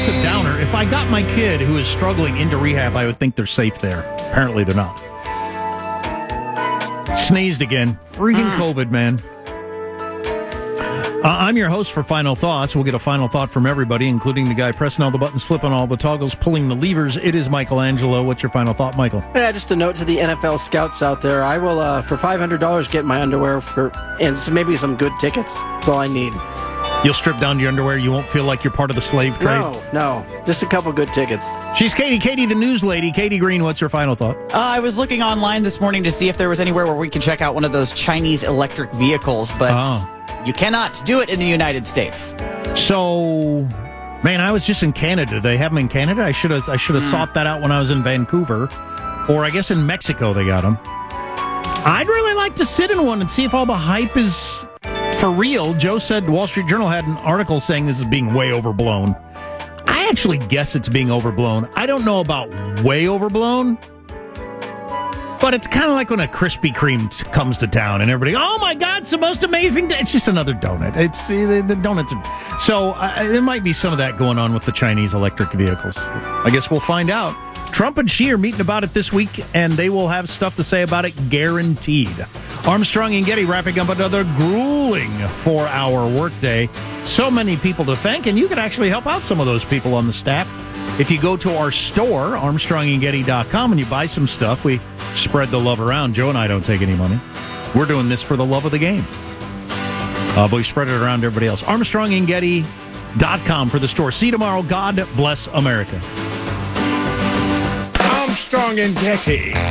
that's a downer. If I got my kid who is struggling into rehab, I would think they're safe there. Apparently they're not. Sneezed again. Freaking COVID, man. I'm your host for Final Thoughts. We'll get a final thought from everybody, including the guy pressing all the buttons, flipping all the toggles, pulling the levers. It is Michelangelo. What's your final thought, Michael? Yeah, just a note to the NFL scouts out there. I will, for $500, get my underwear and maybe some good tickets. That's all I need. You'll strip down your underwear. You won't feel like you're part of the slave trade? No. Just a couple good tickets. She's Katie. Katie, the news lady. Katie Green, what's your final thought? I was looking online this morning to see if there was anywhere where we could check out one of those Chinese electric vehicles, but you cannot do it in the United States. So, man, I was just in Canada. They have them in Canada? I should have sought that out when I was in Vancouver. Or I guess in Mexico they got them. I'd really like to sit in one and see if all the hype is for real. Joe said Wall Street Journal had an article saying this is being way overblown. I actually guess it's being overblown. I don't know about way overblown, but it's kind of like when a Krispy Kreme comes to town and everybody, oh my God, it's the most amazing. It's just another donut. It's the donuts. So there might be some of that going on with the Chinese electric vehicles. I guess we'll find out. Trump and Xi are meeting about it this week, and they will have stuff to say about it, guaranteed. Armstrong and Getty wrapping up another grueling 4-hour workday. So many people to thank, and you can actually help out some of those people on the staff. If you go to our store, ArmstrongandGetty.com, and you buy some stuff, we spread the love around. Joe and I don't take any money. We're doing this for the love of the game. But we spread it around to everybody else. ArmstrongandGetty.com for the store. See you tomorrow. God bless America. Armstrong and Getty.